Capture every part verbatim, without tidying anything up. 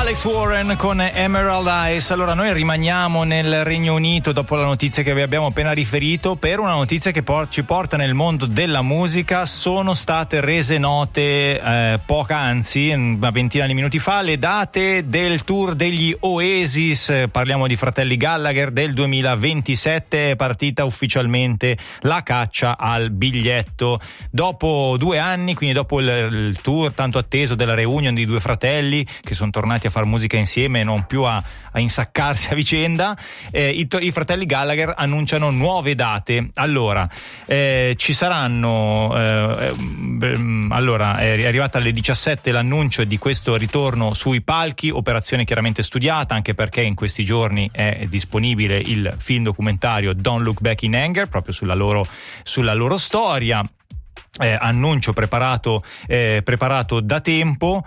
Alex Warren con Emerald Eyes. Allora, noi rimaniamo nel Regno Unito dopo la notizia che vi abbiamo appena riferito per una notizia che por- ci porta nel mondo della musica. Sono state rese note eh, poc'anzi, una ventina di minuti fa, le date del tour degli Oasis. Parliamo di Fratelli Gallagher del duemilaventisette. È partita ufficialmente la caccia al biglietto dopo due anni, quindi dopo il, il tour tanto atteso della reunion di due fratelli che sono tornati a fare musica insieme e non più a, a insaccarsi a vicenda. eh, i, i fratelli Gallagher annunciano nuove date. Allora eh, ci saranno eh, eh, allora è arrivata alle diciassette l'annuncio di questo ritorno sui palchi, operazione chiaramente studiata, anche perché in questi giorni è disponibile il film documentario Don't Look Back in Anger proprio sulla loro, sulla loro storia. Eh, annuncio preparato, eh, preparato da tempo.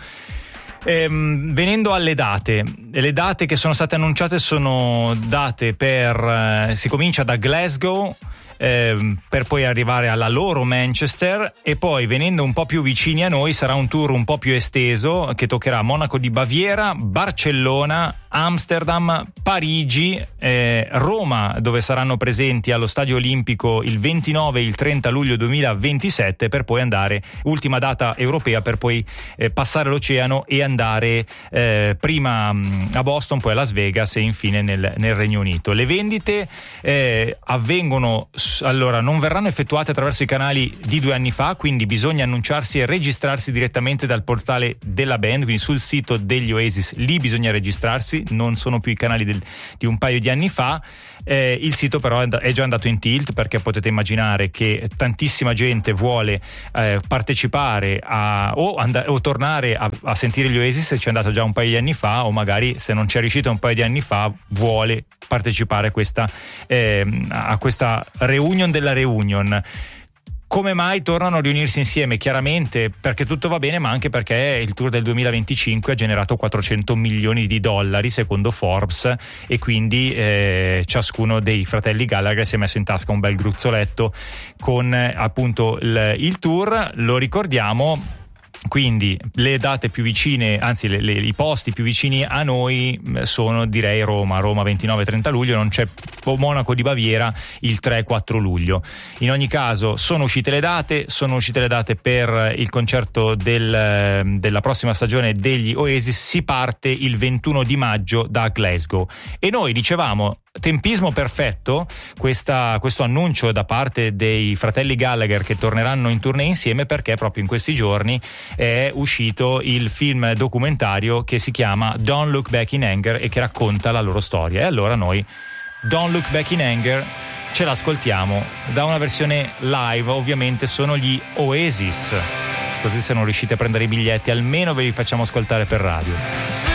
Ehm, venendo alle date, le date che sono state annunciate sono date per eh, si comincia da Glasgow eh, per poi arrivare alla loro Manchester, e poi venendo un po' più vicini a noi sarà un tour un po' più esteso che toccherà Monaco di Baviera, Barcellona, Amsterdam, Parigi, eh, Roma, dove saranno presenti allo Stadio Olimpico il ventinove e il trenta luglio duemilaventisette, per poi andare, ultima data europea, per poi eh, passare l'oceano e andare eh, prima mh, a Boston, poi a Las Vegas e infine nel, nel Regno Unito. Le vendite eh, avvengono, allora non verranno effettuate attraverso i canali di due anni fa, quindi bisogna annunciarsi e registrarsi direttamente dal portale della band, quindi sul sito degli Oasis, lì bisogna registrarsi, non sono più i canali del, di un paio di anni fa. Eh, il sito però è già andato in tilt, perché potete immaginare che tantissima gente vuole eh, partecipare a, o, and- o tornare a, a sentire gli Oasis se ci è andato già un paio di anni fa, o magari se non ci è riuscito un paio di anni fa vuole partecipare a questa, eh, a questa reunion della reunion. Come mai tornano a riunirsi insieme? Chiaramente perché tutto va bene, ma anche perché il tour del duemilaventicinque ha generato quattrocento milioni di dollari secondo Forbes, e quindi eh, ciascuno dei fratelli Gallagher si è messo in tasca un bel gruzzoletto con eh, appunto il, il tour. Lo ricordiamo. Quindi le date più vicine, anzi le, le, i posti più vicini a noi sono, direi, Roma, Roma ventinove e trenta luglio, non c'è Monaco di Baviera il tre e quattro luglio. In ogni caso sono uscite le date, sono uscite le date per il concerto del, della prossima stagione degli Oasis. Si parte il ventuno di maggio da Glasgow, e noi dicevamo tempismo perfetto questa, questo annuncio da parte dei fratelli Gallagher che torneranno in tournée insieme, perché proprio in questi giorni è uscito il film documentario che si chiama Don't Look Back in Anger e che racconta la loro storia. E allora noi Don't Look Back in Anger ce l'ascoltiamo da una versione live. Ovviamente sono gli Oasis, così se non riuscite a prendere i biglietti almeno ve li facciamo ascoltare per radio.